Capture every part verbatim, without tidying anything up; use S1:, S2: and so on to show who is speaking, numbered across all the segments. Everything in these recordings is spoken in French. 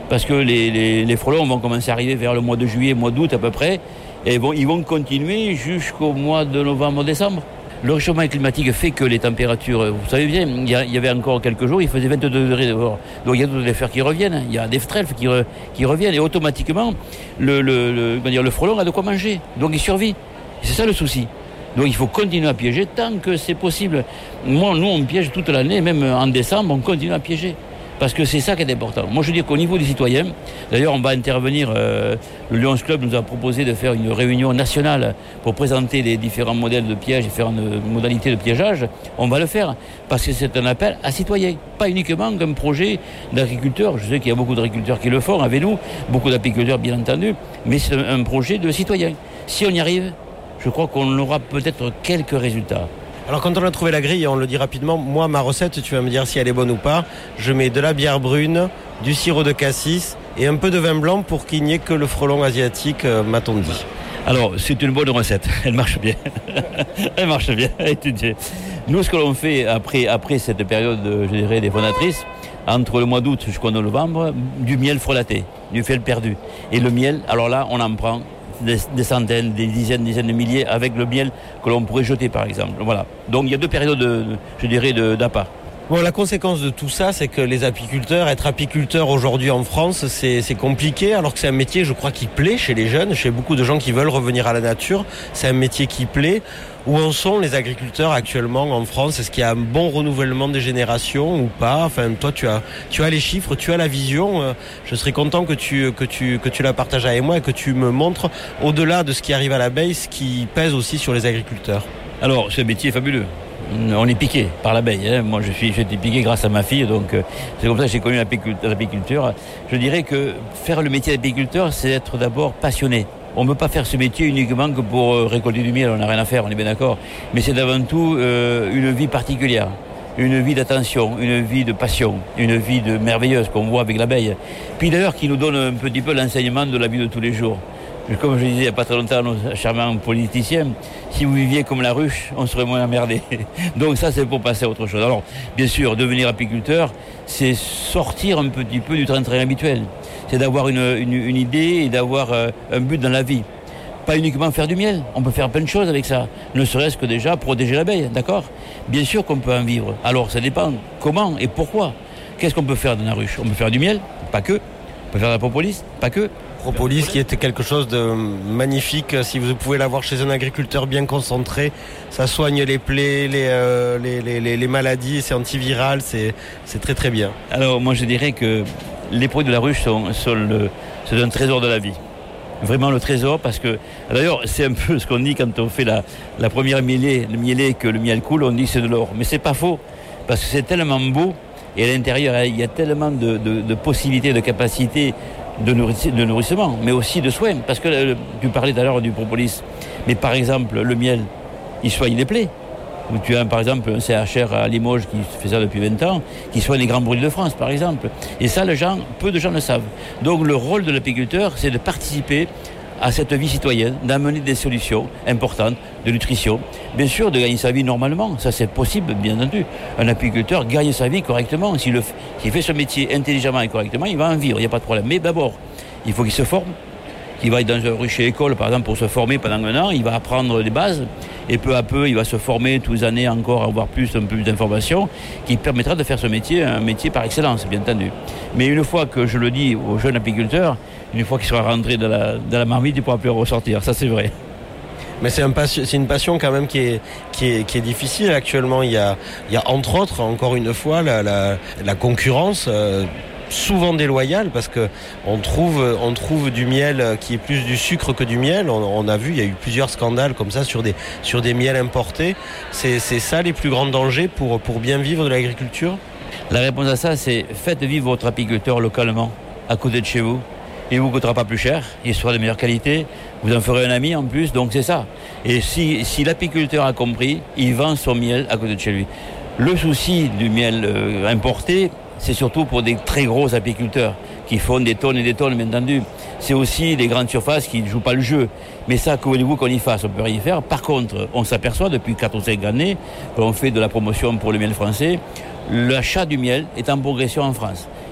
S1: Parce que les, les, les frelons vont commencer à arriver vers le mois de juillet, mois d'août à peu près, et vont, ils vont continuer jusqu'au mois de novembre-décembre. Le réchauffement climatique fait que les températures, vous savez bien, il y, a, il y avait encore quelques jours, il faisait vingt-deux degrés dehors. Donc il y a d'autres fers qui reviennent, il y a des strelfs qui, re, qui reviennent, et automatiquement, le, le, le, dire, le frelon a de quoi manger, donc il survit. Et c'est ça le souci. Donc il faut continuer à piéger tant que c'est possible. Moi, nous, on piège toute l'année, même en décembre, on continue à piéger. Parce que c'est ça qui est important. Moi, je dis qu'au niveau des citoyens, d'ailleurs, on va intervenir, euh, le Lions Club nous a proposé de faire une réunion nationale pour présenter les différents modèles de piège, différentes modalités de piégeage. On va le faire parce que c'est un appel à citoyens, pas uniquement comme projet d'agriculteurs. Je sais qu'il y a beaucoup d'agriculteurs qui le font avec nous, beaucoup d'apiculteurs, bien entendu, mais c'est un projet de citoyens. Si on y arrive, je crois qu'on aura peut-être quelques résultats.
S2: Alors quand on a trouvé la grille, on le dit rapidement, moi ma recette, tu vas me dire si elle est bonne ou pas, je mets de la bière brune, du sirop de cassis et un peu de vin blanc pour qu'il n'y ait que le frelon asiatique, euh, m'a-t-on dit.
S1: Alors c'est une bonne recette, elle marche bien, elle marche bien, étudiée. Nous ce que l'on fait après, après cette période, je dirais, des fondatrices, entre le mois d'août jusqu'au novembre, du miel frelaté, du miel perdu. Et le miel, alors là on en prend Des, des centaines, des dizaines, des dizaines de milliers avec le miel que l'on pourrait jeter par exemple. Voilà. Donc il y a deux périodes, de, je dirais, de, d'appât.
S2: Bon, la conséquence de tout ça, c'est que les apiculteurs, être apiculteur aujourd'hui en France, c'est, c'est compliqué, alors que c'est un métier, je crois, qui plaît chez les jeunes, chez beaucoup de gens qui veulent revenir à la nature. C'est un métier qui plaît. Où en sont les agriculteurs actuellement en France ? Est-ce qu'il y a un bon renouvellement des générations ou pas ? Enfin, toi, tu as, tu as les chiffres, tu as la vision. Je serais content que tu, que tu, que tu la partages avec moi et que tu me montres, au-delà de ce qui arrive à l'abeille, ce qui pèse aussi sur les agriculteurs.
S1: Alors, ce métier est fabuleux. On est piqué par l'abeille. Hein. Moi, je suis, j'ai été piqué grâce à ma fille, donc euh, c'est comme ça que j'ai connu l'apiculture. Je dirais que faire le métier d'apiculteur, c'est être d'abord passionné. On ne peut pas faire ce métier uniquement que pour euh, récolter du miel, on n'a rien à faire, on est bien d'accord. Mais c'est avant tout euh, une vie particulière, une vie d'attention, une vie de passion, une vie de merveilleuse qu'on voit avec l'abeille. Puis d'ailleurs qui nous donne un petit peu l'enseignement de la vie de tous les jours. Comme je disais il n'y a pas très longtemps à nos charmants politiciens, si vous viviez comme la ruche, on serait moins emmerdés. Donc ça, c'est pour passer à autre chose. Alors, bien sûr, devenir apiculteur, c'est sortir un petit peu du train-train habituel. C'est d'avoir une, une, une idée et d'avoir euh, un but dans la vie. Pas uniquement faire du miel, on peut faire plein de choses avec ça. Ne serait-ce que déjà protéger l'abeille, d'accord ? Bien sûr qu'on peut en vivre. Alors, ça dépend comment et pourquoi. Qu'est-ce qu'on peut faire dans la ruche ? On peut faire du miel, pas que. On peut faire de la propolis, pas que.
S2: Propolis qui est quelque chose de magnifique, si vous pouvez l'avoir chez un agriculteur bien concentré, ça soigne les plaies, les, euh, les, les, les maladies, c'est antiviral, c'est, c'est très très bien.
S1: Alors moi je dirais que les produits de la ruche sont, sont le, c'est un trésor de la vie. Vraiment le trésor, parce que d'ailleurs c'est un peu ce qu'on dit quand on fait la, la première mielée, le mielé, que le miel coule, on dit que c'est de l'or. Mais c'est pas faux, parce que c'est tellement beau, et à l'intérieur il y a tellement de, de, de possibilités, de capacités, De, nourric- de nourrissement, mais aussi de soins. Parce que euh, tu parlais tout à l'heure du propolis, mais par exemple, le miel, il soigne les plaies. Tu as par exemple un C H R à Limoges qui fait ça depuis vingt ans, qui soigne les grands brûlis de France, par exemple. Et ça, les gens, peu de gens le savent. Donc le rôle de l'apiculteur, c'est de participer à cette vie citoyenne, d'amener des solutions importantes de nutrition. Bien sûr, de gagner sa vie normalement, ça c'est possible, bien entendu. Un apiculteur gagne sa vie correctement. S'il, le f... S'il fait ce métier intelligemment et correctement, il va en vivre, il n'y a pas de problème. Mais d'abord, il faut qu'il se forme, qu'il va dans un rucher école, par exemple, pour se former pendant un an, il va apprendre les bases, et peu à peu, il va se former tous les années encore, avoir plus, un peu plus d'informations, qui permettra de faire ce métier, un métier par excellence, bien entendu. Mais une fois que je le dis aux jeunes apiculteurs, une fois qu'il sera rentré dans la, dans la marmite, il ne pourra plus ressortir, ça c'est vrai.
S2: Mais c'est, un passion, c'est une passion quand même qui est, qui est, qui est difficile actuellement. Il y a, il y a entre autres, encore une fois, la, la, la concurrence, euh, souvent déloyale, parce que on trouve, on trouve du miel qui est plus du sucre que du miel. On, on a vu, il y a eu plusieurs scandales comme ça sur des, sur des miels importés. C'est, c'est ça les plus grands dangers pour, pour bien vivre de l'agriculture ?
S1: La réponse à ça, c'est faites vivre votre apiculteur localement, à côté de chez vous. Il ne vous coûtera pas plus cher, il sera de meilleure qualité, vous en ferez un ami en plus, donc c'est ça. Et si, si l'apiculteur a compris, il vend son miel à côté de chez lui. Le souci du miel euh, importé, c'est surtout pour des très gros apiculteurs qui font des tonnes et des tonnes, bien entendu. C'est aussi les grandes surfaces qui ne jouent pas le jeu. Mais ça, que voulez-vous qu'on y fasse ? On peut rien y faire. Par contre, on s'aperçoit depuis quatre ou cinq années, qu'on fait de la promotion pour le miel français, l'achat du miel est en progression en France.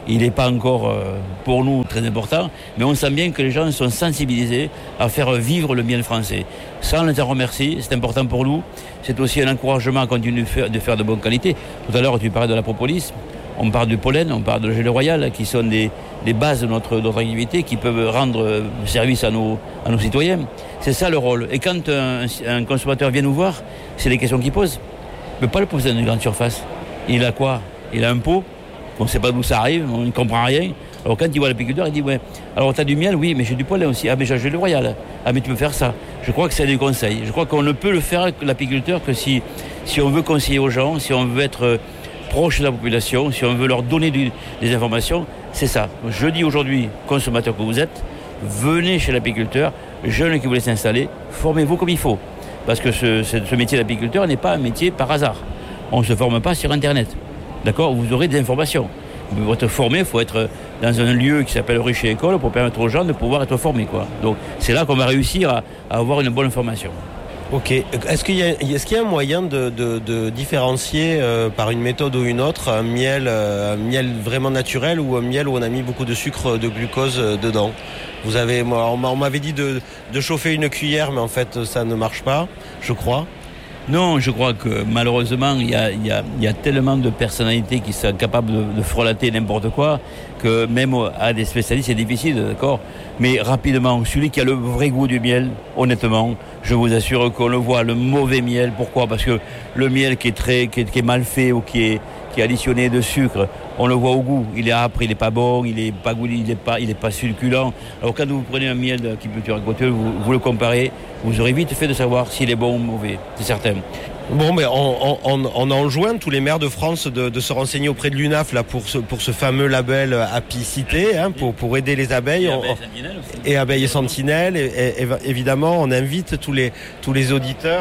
S1: il n'est pas encore euh, pour nous très important, mais on sent bien que les gens sont sensibilisés à faire vivre le miel français. Ça, on les en remercie, c'est important pour nous. C'est aussi un encouragement à continuer de faire de, faire de bonne qualité. Tout à l'heure, tu parlais de la propolis, on parle du pollen, on parle de la gelée royale, qui sont des, des bases de notre, de notre activité, qui peuvent rendre service à nos, à nos citoyens. C'est ça le rôle. Et quand un, un consommateur vient nous voir, c'est les questions qu'il pose. Il ne peut pas le poser dans une grande surface. Il a quoi? Il a un pot. On ne sait pas d'où ça arrive, on ne comprend rien. Alors quand il voit l'apiculteur, il dit ouais, alors tu as du miel, oui, mais j'ai du pollen aussi. Ah mais j'ai le royal. Ah mais tu peux faire ça. Je crois que c'est des conseils. Je crois qu'on ne peut le faire avec l'apiculteur que si, si on veut conseiller aux gens, si on veut être proche de la population, si on veut leur donner du, des informations, c'est ça. Je dis aujourd'hui, consommateurs que vous êtes, venez chez l'apiculteur, jeunes qui voulaient s'installer, formez-vous comme il faut. Parce que ce, ce, ce métier d'apiculteur n'est pas un métier par hasard. On ne se forme pas sur Internet. D'accord, vous aurez des informations. Pour être formé, il faut être dans un lieu qui s'appelle Rucher École pour permettre aux gens de pouvoir être formés, quoi. Donc c'est là qu'on va réussir à, à avoir une bonne information.
S2: Ok. Est-ce qu'il y a, est-ce qu'il y a un moyen de, de, de différencier euh, par une méthode ou une autre un miel, euh, un miel vraiment naturel ou un miel où on a mis beaucoup de sucre, de glucose euh, dedans? Vous avez, on m'avait dit de, de chauffer une cuillère, mais en fait ça ne marche pas, je crois.
S1: Non, je crois que malheureusement, il y a, il y a, il y a tellement de personnalités qui sont capables de, de frelater n'importe quoi que même à des spécialistes, c'est difficile, d'accord. Mais rapidement, celui qui a le vrai goût du miel, honnêtement, je vous assure qu'on le voit, le mauvais miel. Pourquoi? Parce que le miel qui est, très, qui est, qui est mal fait ou qui est, qui est additionné de sucre, on le voit au goût. Il est âpre, il n'est pas bon, il n'est pas goût, il n'est pas, il est pas succulent. Alors quand vous prenez un miel qui peut être côté, vous, vous le comparez, vous aurez vite fait de savoir s'il est bon ou mauvais, c'est certain.
S2: Bon, mais on, on, on enjoint tous les maires de France de, de se renseigner auprès de l'U N A F là, pour, ce, pour ce fameux label apicité, hein, pour, pour aider les abeilles. Et,
S1: on,
S2: abeilles, et abeilles et sentinelles. Et, et, et, évidemment, on invite tous les, tous les auditeurs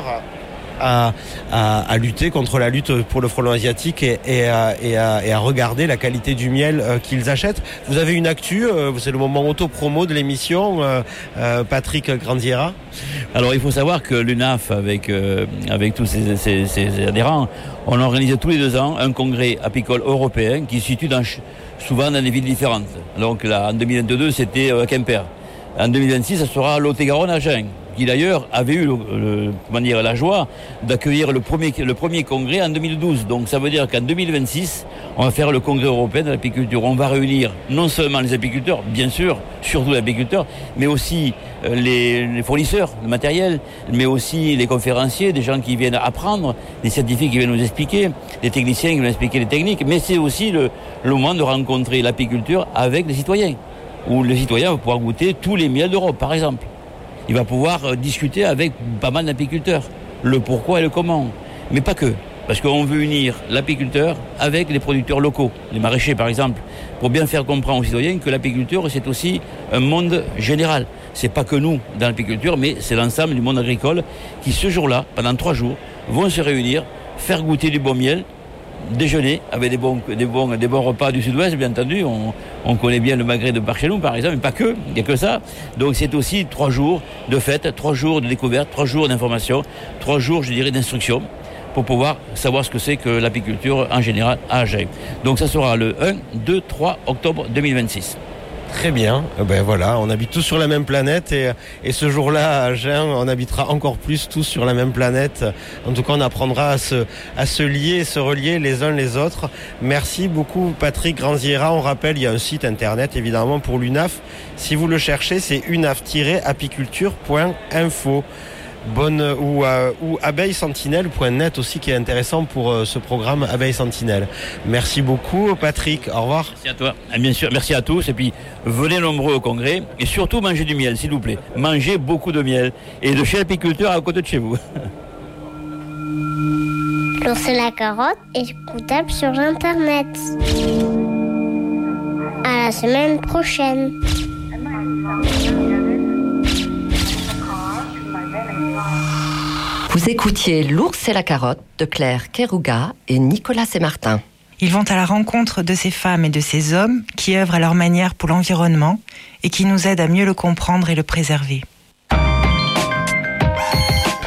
S2: à, à, à lutter contre la lutte pour le frelon asiatique et, et, à, et, à, et à regarder la qualité du miel euh, qu'ils achètent. Vous avez une actu, euh, c'est le moment auto-promo de l'émission, euh, euh, Patrick Grandiera.
S1: Alors il faut savoir que l'U N A F, avec, euh, avec tous ses, ses, ses adhérents, on organise tous les deux ans un congrès apicole européen qui se situe dans, souvent dans des villes différentes. Donc là, en deux mille vingt-deux, c'était à Quimper. En deux mille vingt-six, ça sera à Lot-et-Garonne à Agen, qui d'ailleurs avait eu le, le, comment dire, la joie d'accueillir le premier, le premier congrès en deux mille douze. Donc ça veut dire qu'en deux mille vingt-six, on va faire le congrès européen de l'apiculture. On va réunir non seulement les apiculteurs, bien sûr, surtout les apiculteurs, mais aussi les, les fournisseurs de matériel, mais aussi les conférenciers, des gens qui viennent apprendre, des scientifiques qui viennent nous expliquer, des techniciens qui viennent expliquer les techniques, mais c'est aussi le, le moment de rencontrer l'apiculture avec les citoyens, où le citoyen va pouvoir goûter tous les miels d'Europe, par exemple. Il va pouvoir discuter avec pas mal d'apiculteurs, le pourquoi et le comment. Mais pas que, parce qu'on veut unir l'apiculteur avec les producteurs locaux, les maraîchers par exemple, pour bien faire comprendre aux citoyens que l'apiculture c'est aussi un monde général. C'est pas que nous dans l'apiculture, mais c'est l'ensemble du monde agricole qui ce jour-là, pendant trois jours, vont se réunir, faire goûter du bon miel, déjeuner avec des bons, des bons, des bons repas du sud-ouest, bien entendu. On, on connaît bien le magret de par chez nous, par exemple, mais pas que, il n'y a que ça. Donc c'est aussi trois jours de fête, trois jours de découverte, trois jours d'information, trois jours, je dirais, d'instruction, pour pouvoir savoir ce que c'est que l'apiculture en général à Agen. Donc ça sera le un, deux, trois octobre deux mille vingt-six.
S2: Très bien, ben voilà, on habite tous sur la même planète et, et ce jour-là à Agen, on habitera encore plus tous sur la même planète. En tout cas, on apprendra à se, à se lier, se relier les uns les autres. Merci beaucoup Patrick Grandiera. On rappelle, il y a un site internet évidemment pour l'U N A F. Si vous le cherchez, c'est u n a f tiret apiculture point info. Bonne ou, euh, ou abeille sentinelle point net aussi qui est intéressant pour euh, ce programme Abeille Sentinelle. Merci beaucoup Patrick, au revoir.
S1: Merci à toi, et bien sûr, merci à tous et puis venez nombreux au congrès et surtout mangez du miel s'il vous plaît. Mangez beaucoup de miel et de chez l'apiculteur à côté de chez vous.
S3: L'ours et la carotte est écoutable sur internet. À la semaine prochaine.
S4: Vous écoutiez L'ours et la carotte de Claire Kerouga et Nicolas Sémartin.
S5: Ils vont à la rencontre de ces femmes et de ces hommes qui œuvrent à leur manière pour l'environnement et qui nous aident à mieux le comprendre et le préserver.
S6: Ouais,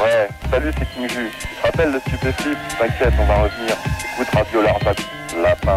S6: salut, c'est King Ju. Je te rappelle le stupéfiant, t'inquiète, on va revenir. Écoute Radio Larzac, lapin.